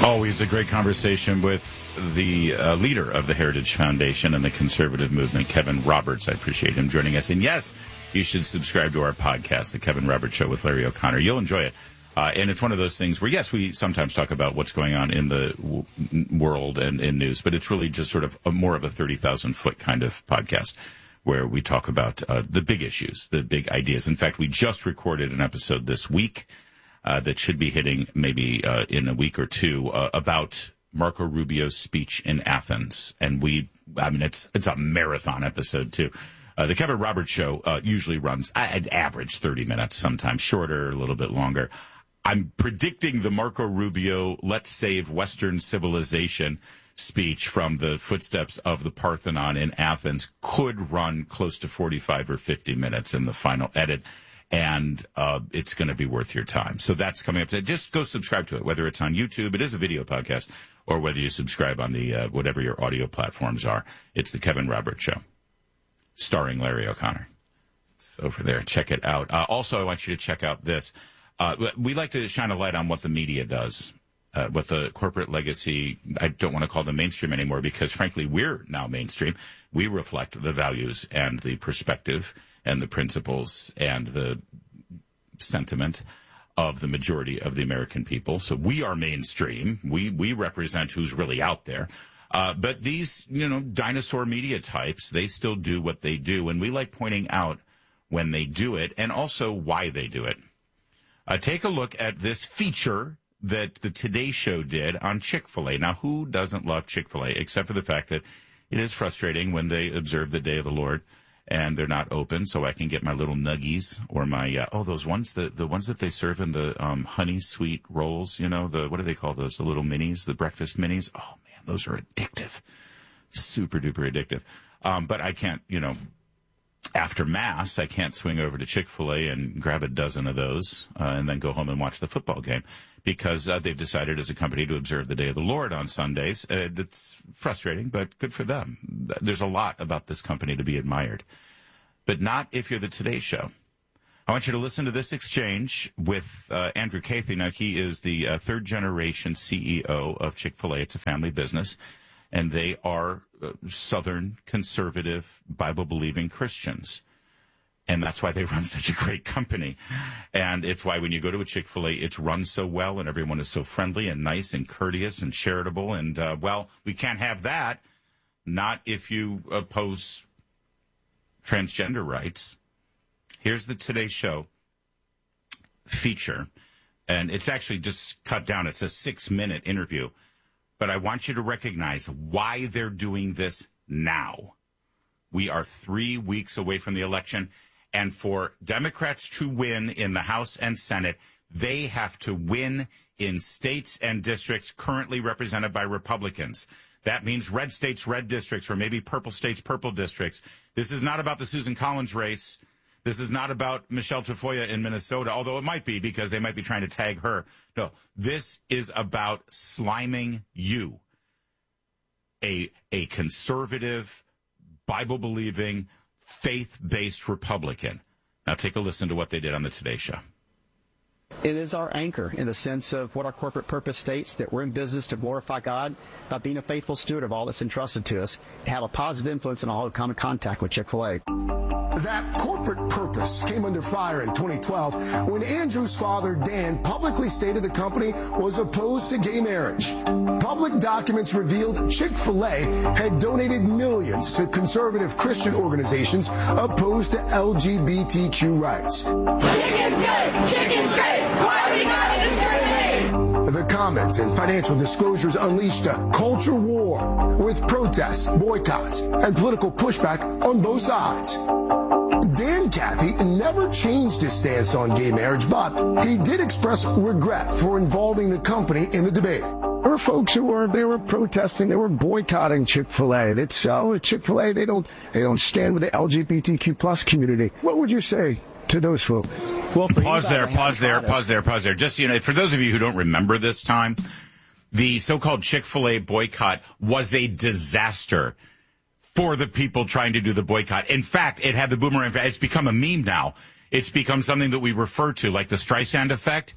Always a great conversation with the leader of the Heritage Foundation and the conservative movement, Kevin Roberts. I appreciate him joining us. And yes, you should subscribe to our podcast, The Kevin Roberts Show with Larry O'Connor. You'll enjoy it. And it's one of those things where, yes, we sometimes talk about what's going on in the world and in news, but it's really just sort of more of a 30,000-foot kind of podcast where we talk about the big issues, the big ideas. In fact, we just recorded an episode this week that should be hitting maybe in a week or two about Marco Rubio's speech in Athens. And it's a marathon episode, too. The Kevin Roberts Show usually runs, I'd average 30 minutes, sometimes shorter, a little bit longer. I'm predicting the Marco Rubio Let's Save Western Civilization speech from the footsteps of the Parthenon in Athens could run close to 45 or 50 minutes in the final edit. And it's going to be worth your time. So that's coming up. Just go subscribe to it, whether it's on YouTube, it is a video podcast, or whether you subscribe on the whatever your audio platforms are. It's the Kevin Roberts Show, starring Larry O'Connor. It's over there. Check it out. Also, I want you to check out this. We like to shine a light on what the media does, what the corporate legacy. I don't want to call them mainstream anymore because, frankly, we're now mainstream. We reflect the values and the perspective and the principles and the sentiment of the majority of the American people. So we are mainstream. We represent who's really out there. But these, dinosaur media types, they still do what they do. And we like pointing out when they do it and also why they do it. Take a look at this feature that the Today Show did on Chick-fil-A. Now, who doesn't love Chick-fil-A, except for the fact that it is frustrating when they observe the Day of the Lord and they're not open, so I can get my little nuggies or my, those ones, the ones that they serve in the honey sweet rolls, what do they call those, the little minis, the breakfast minis? Oh, man, those are addictive, super duper addictive. But I can't, after Mass, I can't swing over to Chick-fil-A and grab a dozen of those and then go home and watch the football game because they've decided as a company to observe the Day of the Lord on Sundays. That's frustrating, but good for them. There's a lot about this company to be admired, but not if you're the Today Show. I want you to listen to this exchange with Andrew Cathey. Now, he is the third-generation CEO of Chick-fil-A. It's a family business, and they are Southern conservative Bible-believing Christians. And that's why they run such a great company. And it's why when you go to a Chick-fil-A, it's run so well and everyone is so friendly and nice and courteous and charitable. And, we can't have that. Not if you oppose transgender rights. Here's the Today Show feature. And it's actually just cut down. It's a 6-minute interview. But I want you to recognize why they're doing this now. We are 3 weeks away from the election. And for Democrats to win in the House and Senate, they have to win in states and districts currently represented by Republicans. That means red states, red districts, or maybe purple states, purple districts. This is not about the Susan Collins race. This is not about Michelle Tafoya in Minnesota, although it might be because they might be trying to tag her. No, this is about sliming you, a conservative, Bible-believing, faith-based Republican. Now take a listen to what they did on the Today Show. It is our anchor in the sense of what our corporate purpose states, that we're in business to glorify God by being a faithful steward of all that's entrusted to us, and have a positive influence on all who come in contact with Chick-fil-A. That corporate purpose came under fire in 2012 when Andrew's father, Dan, publicly stated the company was opposed to gay marriage. Public documents revealed Chick-fil-A had donated millions to conservative Christian organizations opposed to LGBTQ rights. Chicken's good! Chicken's great! Why we gotta discriminate? The comments and financial disclosures unleashed a culture war with protests, boycotts, and political pushback on both sides. Dan Cathey never changed his stance on gay marriage, but he did express regret for involving the company in the debate. There were folks who were protesting, they were boycotting Chick-fil-A. It's Chick-fil-A, they don't stand with the LGBTQ plus community. What would you say to those folks? Well, pause there. Just, for those of you who don't remember this time, the so-called Chick-fil-A boycott was a disaster for the people trying to do the boycott. In fact, it had the boomerang effect. It's become a meme now. It's become something that we refer to, like the Streisand effect.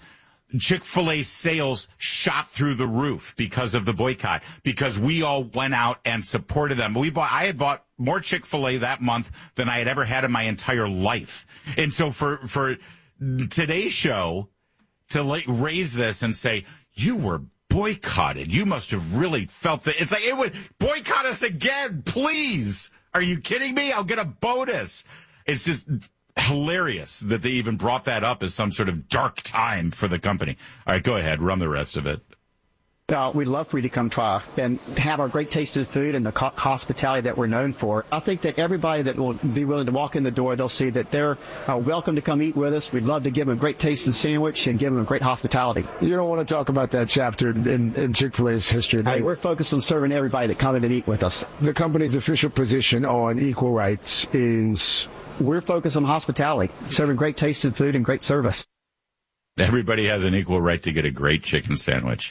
Chick-fil-A sales shot through the roof because of the boycott, because we all went out and supported them. I had bought more Chick-fil-A that month than I had ever had in my entire life. And so for today's show to raise this and say, you were boycotted, you must have really felt that. It's like, it would boycott us again, please. Are you kidding me? I'll get a bonus. It's just hilarious that they even brought that up as some sort of dark time for the company. All right, go ahead, run the rest of it. We'd love for you to come try and have our great tasting food and the hospitality that we're known for. I think that everybody that will be willing to walk in the door, they'll see that they're welcome to come eat with us. We'd love to give them a great tasting sandwich and give them a great hospitality. You don't want to talk about that chapter in Chick-fil-A's history. Hey, we're focused on serving everybody that come in and eat with us. The company's official position on equal rights is... We're focused on hospitality, serving great tasting food and great service. Everybody has an equal right to get a great chicken sandwich.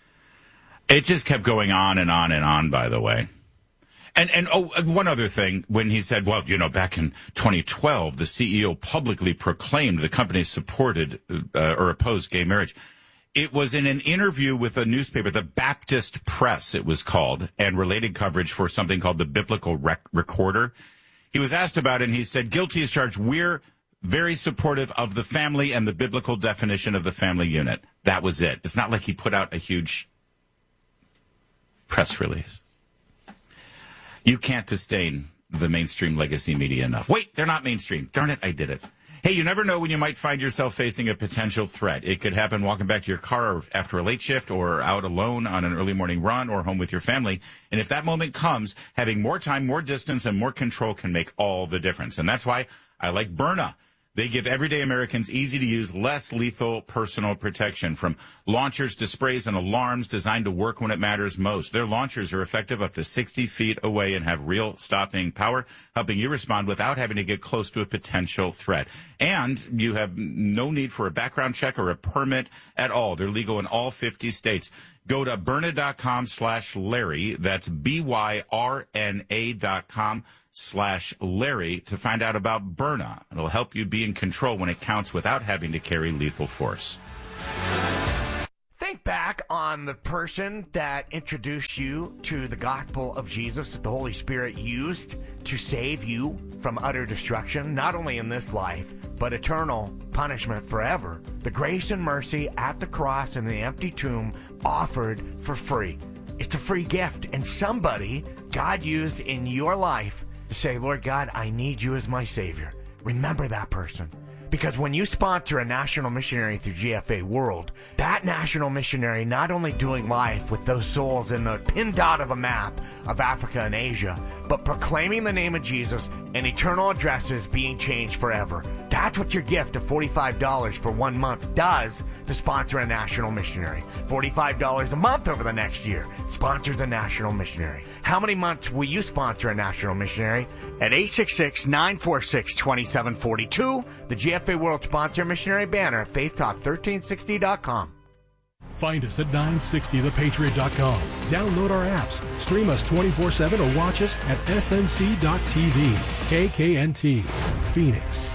It just kept going on and on and on, by the way. And one other thing, when he said, well, back in 2012, the CEO publicly proclaimed the company supported or opposed gay marriage. It was in an interview with a newspaper, the Baptist Press, it was called, and related coverage for something called the Biblical Recorder. He was asked about it, and he said, guilty as charged. We're very supportive of the family and the biblical definition of the family unit. That was it. It's not like he put out a huge press release. You can't disdain the mainstream legacy media enough. Wait, they're not mainstream. Darn it, I did it. Hey, you never know when you might find yourself facing a potential threat. It could happen walking back to your car after a late shift, or out alone on an early morning run, or home with your family. And if that moment comes, having more time, more distance, and more control can make all the difference. And that's why I like Byrna. They give everyday Americans easy-to-use, less lethal personal protection, from launchers to sprays and alarms designed to work when it matters most. Their launchers are effective up to 60 feet away and have real stopping power, helping you respond without having to get close to a potential threat. And you have no need for a background check or a permit at all. They're legal in all 50 states. Go to Byrna.com/Larry. That's BYRNA.com/Larry to find out about Byrna. It'll help you be in control when it counts without having to carry lethal force. Think back on the person that introduced you to the gospel of Jesus that the Holy Spirit used to save you from utter destruction, not only in this life, but eternal punishment forever. The grace and mercy at the cross and the empty tomb offered for free. It's a free gift, and somebody God used in your life to say, Lord God, I need you as my Savior. Remember that person. Because when you sponsor a national missionary through GFA World, that national missionary not only doing life with those souls in the pin dot of a map of Africa and Asia, but proclaiming the name of Jesus and eternal addresses being changed forever. That's what your gift of $45 for 1 month does to sponsor a national missionary. $45 a month over the next year sponsors a national missionary. How many months will you sponsor a national missionary? At 866-946-2742, the GFA World Sponsor Missionary banner at faithtalk1360.com. Find us at 960thepatriot.com. Download our apps, stream us 24/7, or watch us at snc.tv. KKNT, Phoenix.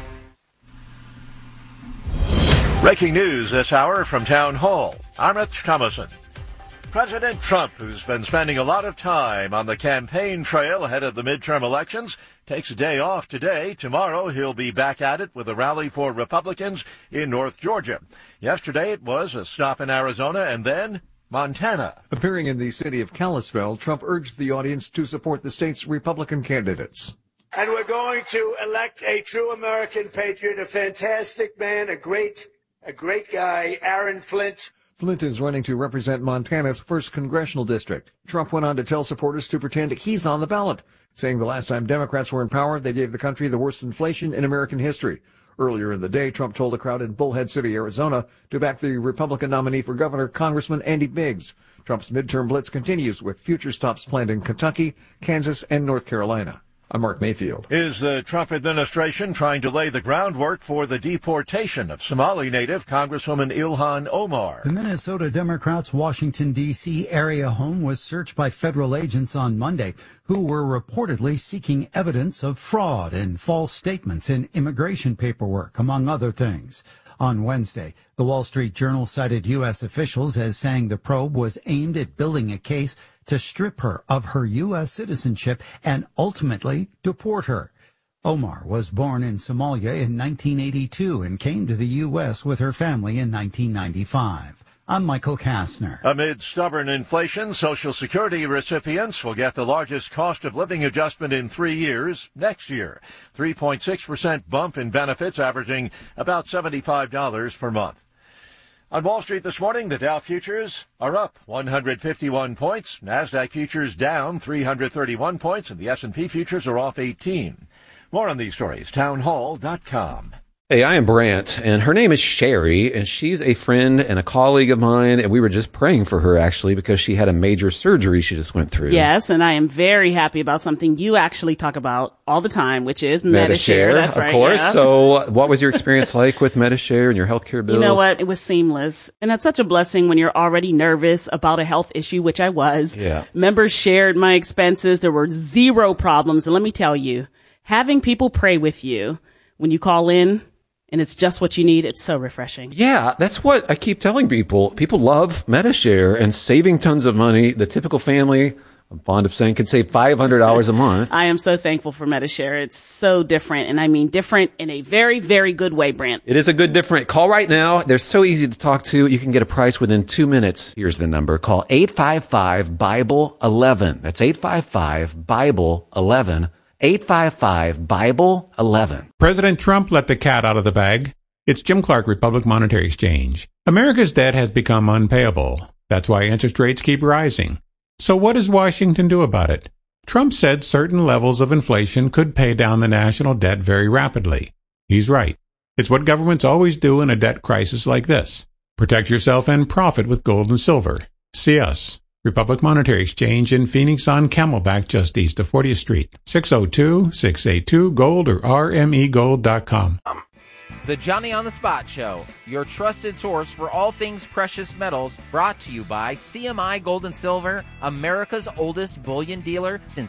Breaking news this hour from Town Hall. I'm Rich Thomason. President Trump, who's been spending a lot of time on the campaign trail ahead of the midterm elections, takes a day off today. Tomorrow he'll be back at it with a rally for Republicans in North Georgia. Yesterday it was a stop in Arizona and then Montana. Appearing in the city of Kalispell, Trump urged the audience to support the state's Republican candidates. And we're going to elect a true American patriot, a fantastic man, a great guy, Aaron Flint. Flint is running to represent Montana's 1st congressional district. Trump went on to tell supporters to pretend he's on the ballot, saying the last time Democrats were in power, they gave the country the worst inflation in American history. Earlier in the day, Trump told a crowd in Bullhead City, Arizona, to back the Republican nominee for governor, Congressman Andy Biggs. Trump's midterm blitz continues with future stops planned in Kentucky, Kansas, and North Carolina. I'm Mark Mayfield. Is the Trump administration trying to lay the groundwork for the deportation of Somali native Congresswoman Ilhan Omar? The Minnesota Democrats' Washington, D.C. area home was searched by federal agents on Monday, who were reportedly seeking evidence of fraud and false statements in immigration paperwork, among other things. On Wednesday, the Wall Street Journal cited U.S. officials as saying the probe was aimed at building a case to strip her of her U.S. citizenship and ultimately deport her. Omar was born in Somalia in 1982 and came to the U.S. with her family in 1995. I'm Michael Kastner. Amid stubborn inflation, Social Security recipients will get the largest cost of living adjustment in 3 years next year. 3.6% bump in benefits, averaging about $75 per month. On Wall Street this morning, the Dow futures are up 151 points. NASDAQ futures down 331 points, and the S&P futures are off 18. More on these stories, townhall.com. Hey, I am Brant, and her name is Sherry, and she's a friend and a colleague of mine, and we were just praying for her, actually, because she had a major surgery she just went through. Yes, and I am very happy about something you actually talk about all the time, which is Medi-Share. That's right, of course. Yeah. So what was your experience like with Medi-Share and your healthcare bills? You know what? It was seamless. And that's such a blessing when you're already nervous about a health issue, which I was. Yeah. Members shared my expenses. There were zero problems. And let me tell you, having people pray with you when you call in, and it's just what you need. It's so refreshing. Yeah, that's what I keep telling people. People love Medi-Share and saving tons of money. The typical family, I'm fond of saying, could save $500 a month. I am so thankful for Medi-Share. It's so different, and I mean different in a very, very good way, Brant. It is a good different. Call right now. They're so easy to talk to. You can get a price within 2 minutes. Here's the number. Call 855-BIBLE-11. That's 855-BIBLE-11. 855-BIBLE-11. President Trump let the cat out of the bag. It's Jim Clark, Republic Monetary Exchange. America's debt has become unpayable. That's why interest rates keep rising. So what does Washington do about it? Trump said certain levels of inflation could pay down the national debt very rapidly. He's right. It's what governments always do in a debt crisis like this. Protect yourself and profit with gold and silver. See us. Republic Monetary Exchange in Phoenix on Camelback, just east of 40th Street. 602-682-GOLD or rmegold.com. The Johnny on the Spot Show, your trusted source for all things precious metals, brought to you by CMI Gold and Silver, America's oldest bullion dealer since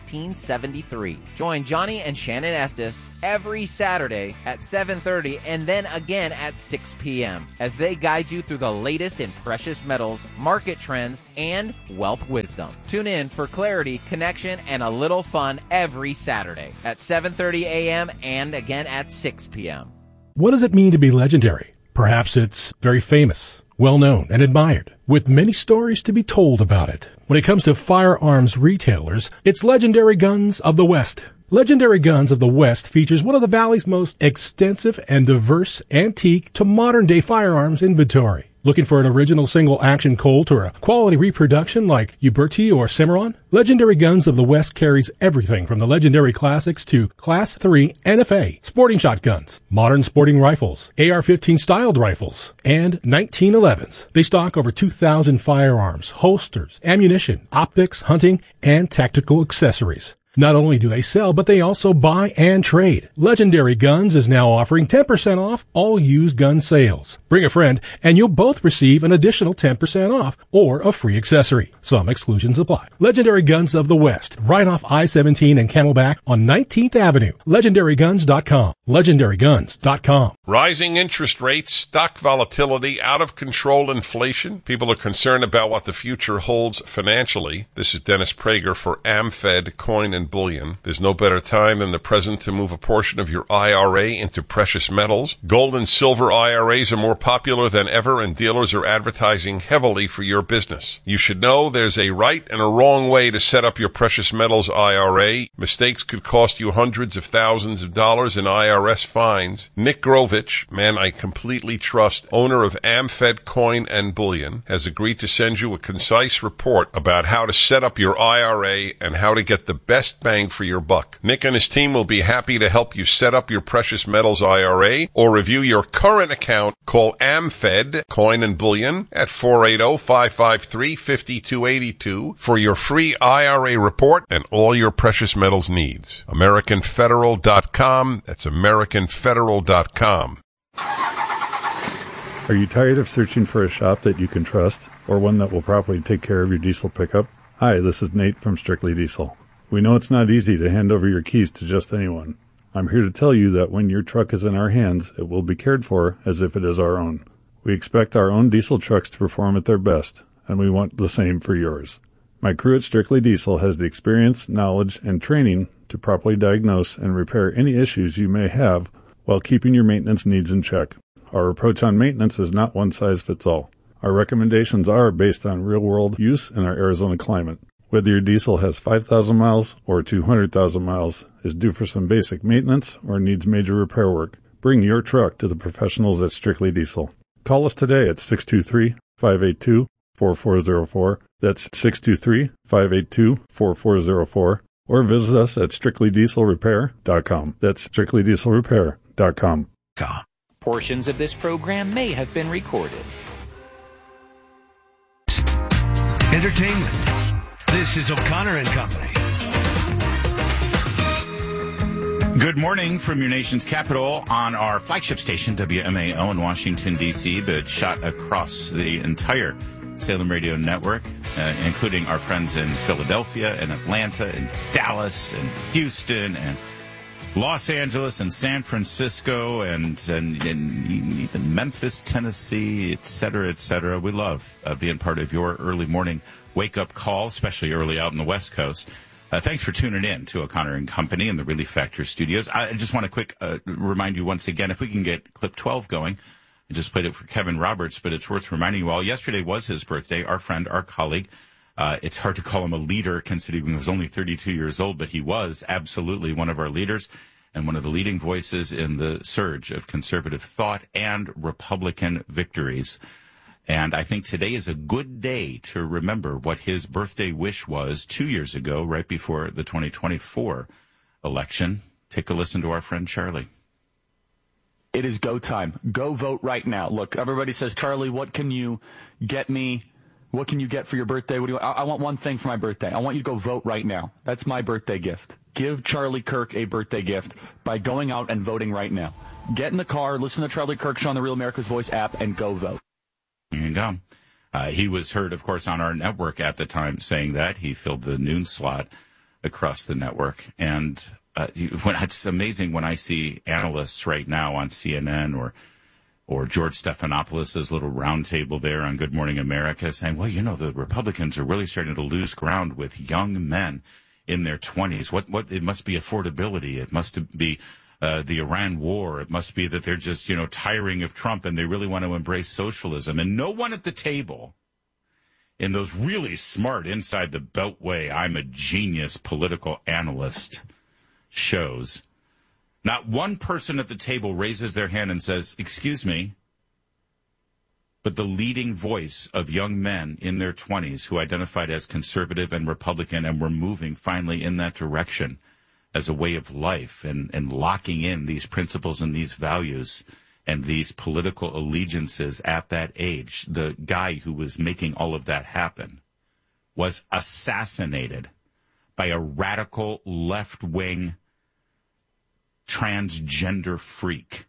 1973. Join Johnny and Shannon Estes every Saturday at 7:30 and then again at 6 p.m. as they guide you through the latest in precious metals, market trends, and wealth wisdom. Tune in for clarity, connection, and a little fun every Saturday at 7:30 a.m. and again at 6 p.m. What does it mean to be legendary? Perhaps it's very famous, well-known, and admired, with many stories to be told about it. When it comes to firearms retailers, it's Legendary Guns of the West. Legendary Guns of the West features one of the Valley's most extensive and diverse antique to modern-day firearms inventory. Looking for an original single-action Colt or a quality reproduction like Uberti or Cimarron? Legendary Guns of the West carries everything from the legendary classics to Class 3 NFA, sporting shotguns, modern sporting rifles, AR-15 styled rifles, and 1911s. They stock over 2,000 firearms, holsters, ammunition, optics, hunting, and tactical accessories. Not only do they sell, but they also buy and trade. Legendary Guns is now offering 10% off all used gun sales. Bring a friend, and you'll both receive an additional 10% off or a free accessory. Some exclusions apply. Legendary Guns of the West, right off I-17 and Camelback on 19th Avenue. LegendaryGuns.com. LegendaryGuns.com. Rising interest rates, stock volatility, out-of-control inflation. People are concerned about what the future holds financially. This is Dennis Prager for AmFed Coin and Bullion. There's no better time than the present to move a portion of your IRA into precious metals. Gold and silver IRAs are more popular than ever, and dealers are advertising heavily for your business. You should know there's a right and a wrong way to set up your precious metals IRA. Mistakes could cost you hundreds of thousands of dollars in IRS fines. Nick Grovich, man I completely trust, owner of AmFed Coin and Bullion, has agreed to send you a concise report about how to set up your IRA and how to get the best bang for your buck. Nick and his team will be happy to help you set up your precious metals IRA or review your current account. Call AmFed Coin and Bullion at 480-553-5282 for your free IRA report and all your precious metals needs. AmericanFederal.com. That's AmericanFederal.com. Are you tired of searching for a shop that you can trust or one that will properly take care of your diesel pickup? Hi, this is Nate from Strictly Diesel. We know it's not easy to hand over your keys to just anyone. I'm here to tell you that when your truck is in our hands, it will be cared for as if it is our own. We expect our own diesel trucks to perform at their best, and we want the same for yours. My crew at Strictly Diesel has the experience, knowledge, and training to properly diagnose and repair any issues you may have while keeping your maintenance needs in check. Our approach on maintenance is not one size fits all. Our recommendations are based on real-world use in our Arizona climate. Whether your diesel has 5,000 miles or 200,000 miles, is due for some basic maintenance, or needs major repair work, bring your truck to the professionals at Strictly Diesel. Call us today at 623-582-4404. That's 623-582-4404. Or visit us at strictlydieselrepair.com. That's strictlydieselrepair.com. Portions of this program may have been recorded. Entertainment. This is O'Connor and Company. Good morning from your nation's capital on our flagship station, WMAO in Washington, D.C., but shot across the entire Salem Radio Network, including our friends in Philadelphia and Atlanta and Dallas and Houston and Los Angeles and San Francisco and even Memphis, Tennessee, et cetera, et cetera. We love being part of your early morning wake-up call, especially early out in the West Coast. Thanks for tuning in to O'Connor and Company in the Relief Factor studios. I just want to remind you once again, if we can get clip 12 going. I just played it for Kevin Roberts, but it's worth reminding you all. Yesterday was his birthday. Our friend, our colleague, it's hard to call him a leader considering he was only 32 years old, but he was absolutely one of our leaders and one of the leading voices in the surge of conservative thought and Republican victories. And I think today is a good day to remember what his birthday wish was 2 years ago, right before the 2024 election. Take a listen to our friend Charlie. It is go time. Go vote right now. Look, everybody says, Charlie, what can you get me? What can you get for your birthday? What do you want? I want one thing for my birthday. I want you to go vote right now. That's my birthday gift. Give Charlie Kirk a birthday gift by going out and voting right now. Get in the car, listen to Charlie Kirk Show on the Real America's Voice app, and go vote. There you go. He was heard, of course, on our network at the time saying that. He filled the noon slot across the network. And it's amazing when I see analysts right now on CNN or George Stephanopoulos' little roundtable there on Good Morning America saying, well, the Republicans are really starting to lose ground with young men in their 20s. What it must be affordability. It must be the Iran war. It must be that they're just, tiring of Trump and they really want to embrace socialism. And no one at the table in those really smart inside the beltway, I'm a genius political analyst shows, not one person at the table raises their hand and says, excuse me, but the leading voice of young men in their 20s who identified as conservative and Republican and were moving finally in that direction as a way of life and locking in these principles and these values and these political allegiances at that age. The guy who was making all of that happen was assassinated by a radical left-wing transgender freak.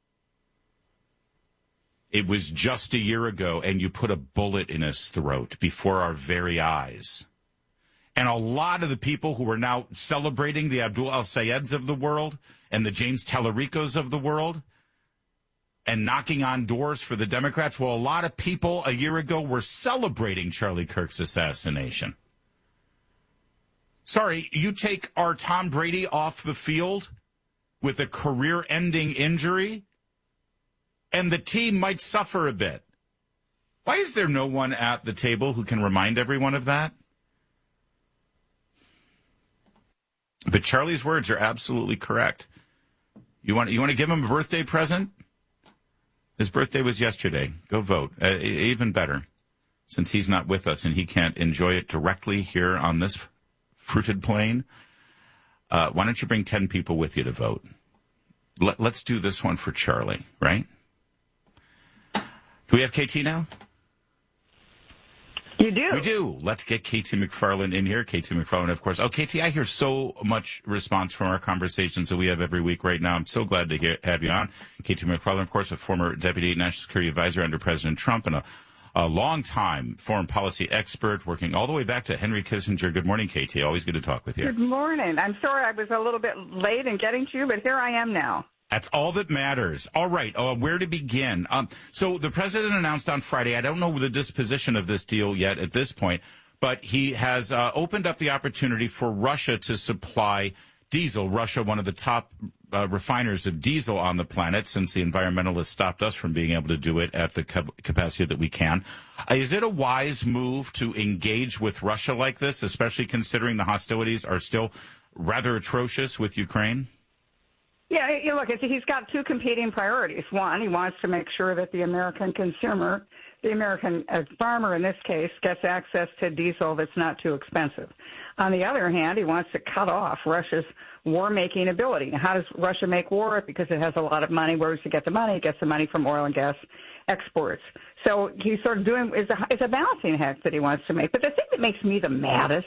It was just a year ago, and you put a bullet in his throat before our very eyes. And a lot of the people who are now celebrating the Abdul al-Sayeds of the world and the James Tallaricos of the world and knocking on doors for the Democrats, well, a lot of people a year ago were celebrating Charlie Kirk's assassination. Sorry, you take our Tom Brady off the field with a career-ending injury, and the team might suffer a bit. Why is there no one at the table who can remind everyone of that? But Charlie's words are absolutely correct. You want to give him a birthday present? His birthday was yesterday. Go vote. Even better, since he's not with us and he can't enjoy it directly here on this fruited plain. Why don't you bring 10 people with you to vote? Let's do this one for Charlie, right? Do we have KT now? You do. We do. Let's get KT McFarland in here. KT McFarland, of course. Oh, KT, I hear so much response from our conversations that we have every week right now. I'm so glad to have you on. KT McFarland, of course, a former Deputy National Security Advisor under President Trump and a a longtime foreign policy expert, working all the way back to Henry Kissinger. Good morning, KT. Always good to talk with you. Good morning. I'm sorry I was a little bit late in getting to you, but here I am now. That's all that matters. All right, where to begin? So the president announced on Friday, I don't know the disposition of this deal yet at this point, but he has opened up the opportunity for Russia to supply diesel. Russia, one of the top refiners of diesel on the planet, since the environmentalists stopped us from being able to do it at the capacity that we can. Is it a wise move to engage with Russia like this, especially considering the hostilities are still rather atrocious with Ukraine? Yeah, look, he's got two competing priorities. One, he wants to make sure that the American consumer, the American farmer in this case, gets access to diesel that's not too expensive. On the other hand, he wants to cut off Russia's war-making ability. Now, how does Russia make war? Because it has a lot of money. Where does it get the money? It gets the money from oil and gas exports. So he's sort of doing it's a balancing act that he wants to make. But the thing that makes me the maddest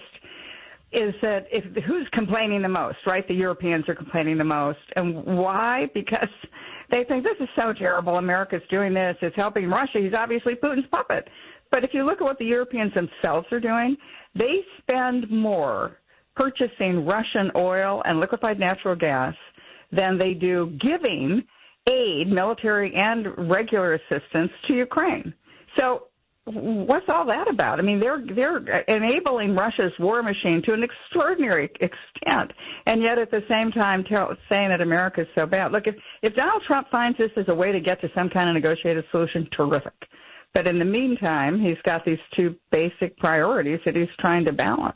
is that who's complaining the most, right? The Europeans are complaining the most. And why? Because they think this is so terrible. America's doing this. It's helping Russia. He's obviously Putin's puppet. But if you look at what the Europeans themselves are doing, they spend more purchasing Russian oil and liquefied natural gas than they do giving aid, military and regular assistance to Ukraine. So what's all that about? I mean, they're enabling Russia's war machine to an extraordinary extent, and yet at the same time saying that America is so bad. Look, if Donald Trump finds this as a way to get to some kind of negotiated solution, terrific. But in the meantime, he's got these two basic priorities that he's trying to balance.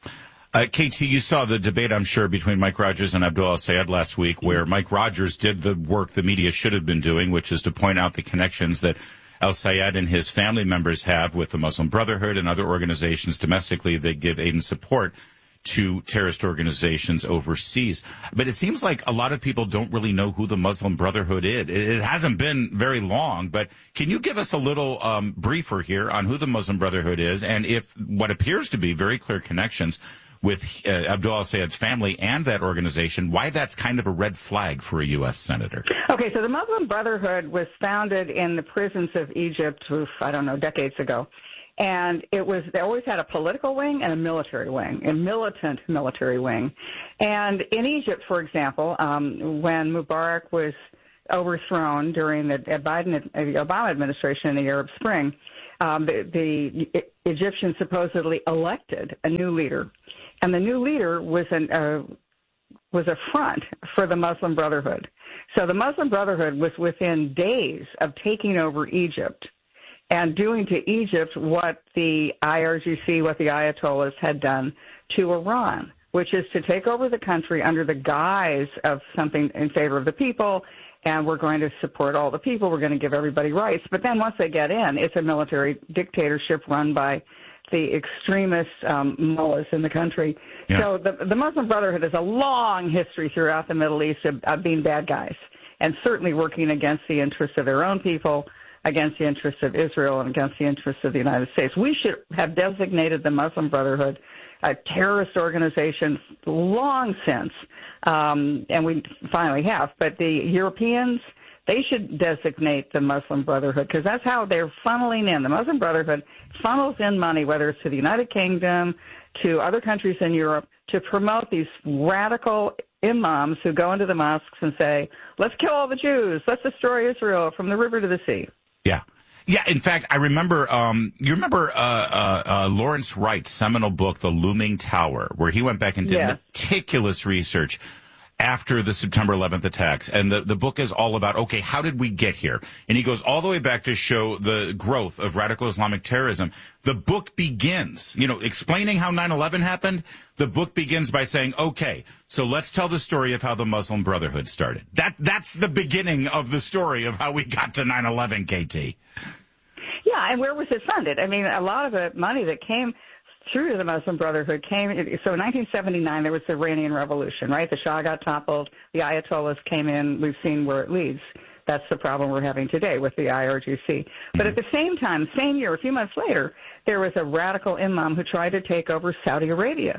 KT, you saw the debate, I'm sure, between Mike Rogers and Abdul El-Sayed last week, where Mike Rogers did the work the media should have been doing, which is to point out the connections that El-Sayed and his family members have with the Muslim Brotherhood and other organizations domestically that give aid and support to terrorist organizations overseas. But it seems like a lot of people don't really know who the Muslim Brotherhood is. It hasn't been very long, but can you give us a little briefer here on who the Muslim Brotherhood is and if what appears to be very clear connections with Abdul El-Sayed's family and that organization, why that's kind of a red flag for a U.S. senator? Okay, so the Muslim Brotherhood was founded in the prisons of Egypt, decades ago. And they always had a political wing and a military wing, a militant military wing. And in Egypt, for example, when Mubarak was overthrown during the Obama administration in the Arab Spring, the Egyptians supposedly elected a new leader. And the new leader was a front for the Muslim Brotherhood. So the Muslim Brotherhood was within days of taking over Egypt and doing to Egypt what the IRGC, what the Ayatollahs had done to Iran, which is to take over the country under the guise of something in favor of the people, and we're going to support all the people, we're going to give everybody rights. But then once they get in, it's a military dictatorship run by the extremist mullahs in the country. Yeah. So the Muslim Brotherhood has a long history throughout the Middle East of being bad guys and certainly working against the interests of their own people, against the interests of Israel, and against the interests of the United States. We should have designated the Muslim Brotherhood a terrorist organization long since, and we finally have. But the Europeans, they should designate the Muslim Brotherhood because that's how they're funneling in. The Muslim Brotherhood funnels in money, whether it's to the United Kingdom, to other countries in Europe, to promote these radical imams who go into the mosques and say, let's kill all the Jews, let's destroy Israel from the river to the sea. Yeah. Yeah, in fact, I remember, you remember Lawrence Wright's seminal book, The Looming Tower, where he went back and did meticulous research after the September 11th attacks. And the book is all about, okay, how did we get here? And he goes all the way back to show the growth of radical Islamic terrorism. The book begins, explaining how 9/11 happened. The book begins by saying, okay, so let's tell the story of how the Muslim Brotherhood started. That's the beginning of the story of how we got to 9/11, KT. Yeah, and where was it funded? I mean, a lot of the money that came through the Muslim Brotherhood came, so in 1979 there was the Iranian Revolution, right? The Shah got toppled, the Ayatollahs came in, we've seen where it leads. That's the problem we're having today with the IRGC. But at the same time, same year, a few months later, there was a radical imam who tried to take over Saudi Arabia.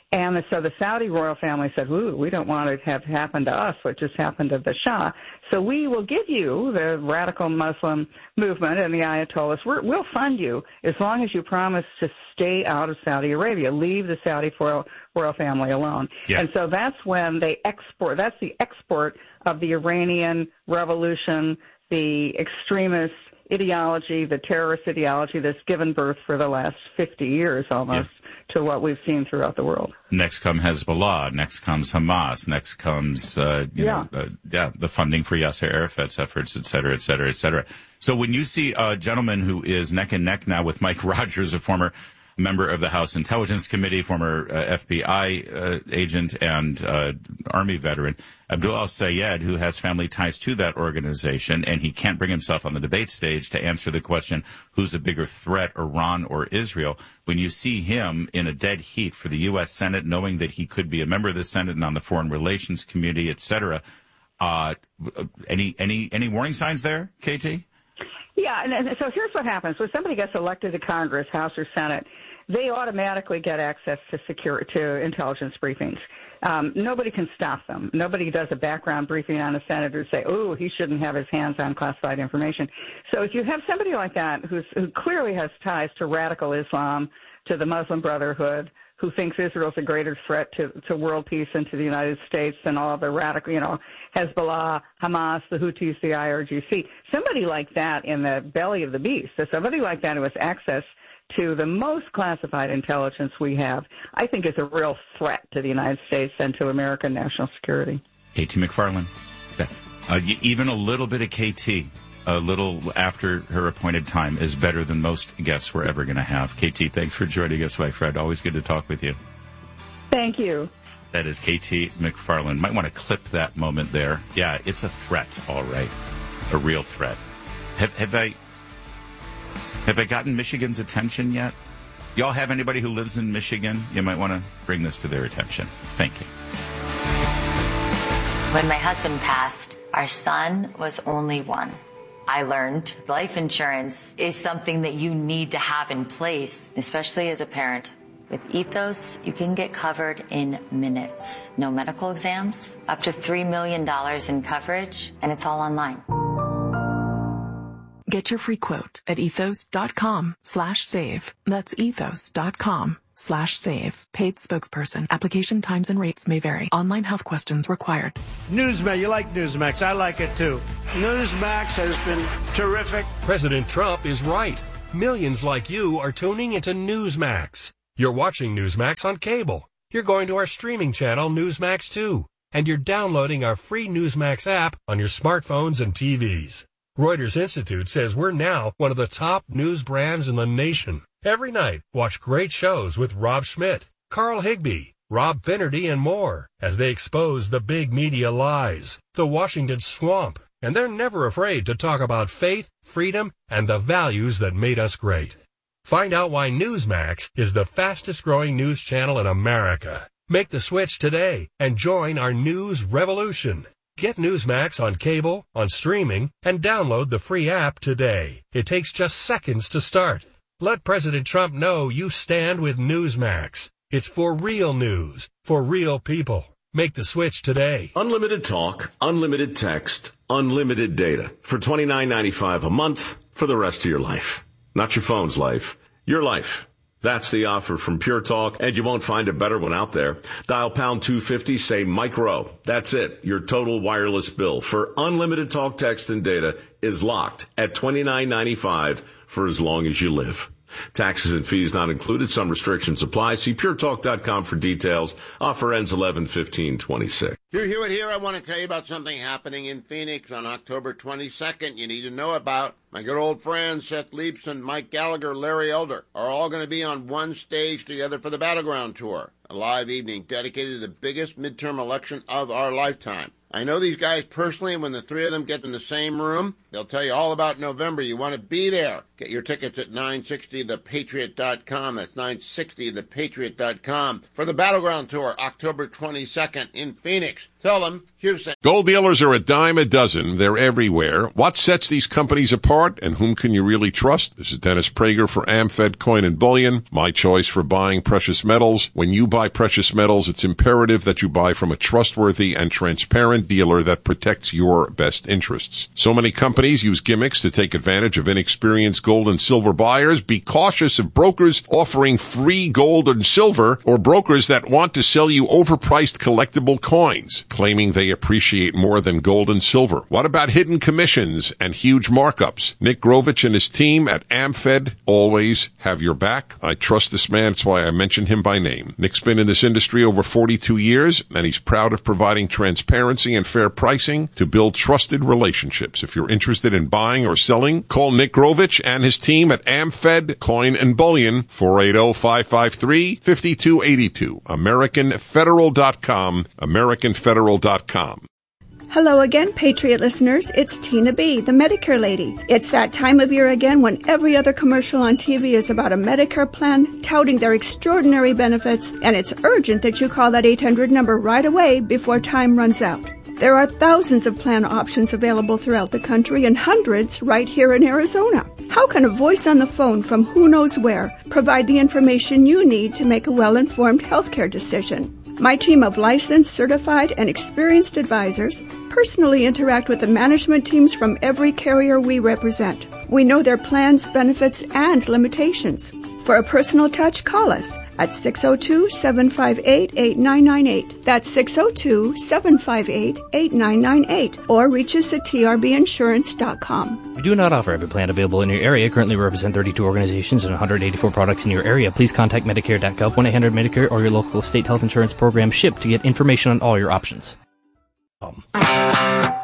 And so the Saudi royal family said, ooh, we don't want it to have happened to us what just happened to the Shah. So we will give you, the radical Muslim movement and the Ayatollahs, we'll fund you as long as you promise to stay out of Saudi Arabia, leave the Saudi royal family alone. Yeah. And so that's when they export, that's the export of the Iranian revolution, the extremist ideology, the terrorist ideology that's given birth for the last 50 years almost to what we've seen throughout the world. Next comes Hezbollah. Next comes Hamas. Next comes, the funding for Yasser Arafat's efforts, et cetera, et cetera, et cetera. So when you see a gentleman who is neck and neck now with Mike Rogers, a former member of the House Intelligence Committee, former FBI agent and Army veteran, Abdul al-Sayed, who has family ties to that organization, and he can't bring himself on the debate stage to answer the question, who's a bigger threat, Iran or Israel? When you see him in a dead heat for the U.S. Senate, knowing that he could be a member of the Senate and on the Foreign Relations Committee, et cetera, any warning signs there, KT? Yeah, and so here's what happens. When somebody gets elected to Congress, House or Senate, they automatically get access to intelligence briefings. Nobody can stop them. Nobody does a background briefing on a senator to say, oh, he shouldn't have his hands on classified information. So if you have somebody like that who clearly has ties to radical Islam, to the Muslim Brotherhood, who thinks Israel's a greater threat to world peace and to the United States than all of the radical, Hezbollah, Hamas, the Houthis, the IRGC. Somebody like that in the belly of the beast, so somebody like that who has access to the most classified intelligence we have, I think is a real threat to the United States and to American national security. KT McFarland. Even a little bit of KT, a little after her appointed time, is better than most guests we're ever going to have. KT, thanks for joining us, my friend. Always good to talk with you. Thank you. That is KT McFarland. Might want to clip that moment there. Yeah, it's a threat, all right. A real threat. Have I gotten Michigan's attention yet? Y'all have anybody who lives in Michigan? You might want to bring this to their attention. Thank you. When my husband passed, our son was only one. I learned life insurance is something that you need to have in place, especially as a parent. With Ethos, you can get covered in minutes. No medical exams, up to $3 million in coverage, and it's all online. Get your free quote at ethos.com/save. That's ethos.com/save. Paid spokesperson. Application times and rates may vary. Online health questions required. Newsmax, you like Newsmax. I like it too. Newsmax has been terrific. President Trump is right. Millions like you are tuning into Newsmax. You're watching Newsmax on cable. You're going to our streaming channel, Newsmax 2. And you're downloading our free Newsmax app on your smartphones and TVs. Reuters Institute says we're now one of the top news brands in the nation. Every night, watch great shows with Rob Schmidt, Carl Higbie, Rob Finnerty, and more as they expose the big media lies, the Washington swamp, and they're never afraid to talk about faith, freedom, and the values that made us great. Find out why Newsmax is the fastest-growing news channel in America. Make the switch today and join our news revolution. Get Newsmax on cable, on streaming, and download the free app today. It takes just seconds to start. Let President Trump know you stand with Newsmax. It's for real news, for real people. Make the switch today. Unlimited talk, unlimited text, unlimited data for $29.95 a month for the rest of your life. Not your phone's life, your life. That's the offer from Pure Talk, and you won't find a better one out there. Dial pound 250, say Mike Rowe. That's it. Your total wireless bill for unlimited talk, text, and data is locked at $29.95 for as long as you live. Taxes and fees not included. Some restrictions apply. See puretalk.com for details. Offer ends 11/15/26. Do you hear it here? I want to tell you about something happening in Phoenix on October 22nd you need to know about. My good old friends Seth Leibson, Mike Gallagher, Larry Elder are all going to be on one stage together for the Battleground Tour, a live evening dedicated to the biggest midterm election of our lifetime. I know these guys personally, and when the three of them get in the same room, they'll tell you all about November. You want to be there. Get your tickets at 960thepatriot.com. That's 960thepatriot.com for the Battleground Tour, October 22nd in Phoenix. Tell them Hugh sent. Gold dealers are a dime a dozen. They're everywhere. What sets these companies apart, and whom can you really trust? This is Dennis Prager for AmFed Coin and Bullion, my choice for buying precious metals. When you buy precious metals, it's imperative that you buy from a trustworthy and transparent dealer that protects your best interests. So many companies use gimmicks to take advantage of inexperienced gold and silver buyers. Be cautious of brokers offering free gold and silver, or brokers that want to sell you overpriced collectible coins, claiming they appreciate more than gold and silver. What about hidden commissions and huge markups? Nick Grovich and his team at AmFed always have your back. I trust this man. That's why I mention him by name. Nick's been in this industry over 42 years, and he's proud of providing transparency and fair pricing to build trusted relationships. If you're interested in buying or selling, call Nick Grovich and his team at AmFed Coin and Bullion, 480-553-5282. AmericanFederal.com, AmericanFederal.com. Hello again, Patriot listeners. It's Tina B., the Medicare lady. It's that time of year again when every other commercial on TV is about a Medicare plan touting their extraordinary benefits, and it's urgent that you call that 800 number right away before time runs out. There are thousands of plan options available throughout the country and hundreds right here in Arizona. How can a voice on the phone from who knows where provide the information you need to make a well-informed healthcare decision? My team of licensed, certified, and experienced advisors personally interact with the management teams from every carrier we represent. We know their plans, benefits, and limitations. For a personal touch, call us at 602-758-8998. That's 602-758-8998. Or reach us at trbinsurance.com. We do not offer every plan available in your area. Currently represent 32 organizations and 184 products in your area. Please contact Medicare.gov, 1-800-Medicare, or your local state health insurance program SHIP to get information on all your options.